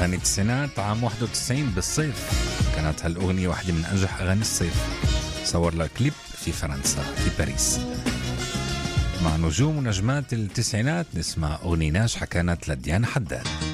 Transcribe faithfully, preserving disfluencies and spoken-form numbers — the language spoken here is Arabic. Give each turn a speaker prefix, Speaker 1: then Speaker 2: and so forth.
Speaker 1: أغاني التسعينات عام واحد وتسعين بالصيف كانت هالأغنية واحدة من أنجح أغاني الصيف. صور لها كليب في فرنسا في باريس. مع نجوم ونجمات التسعينات نسمع أغنية ناجحة كانت لديانا حداد.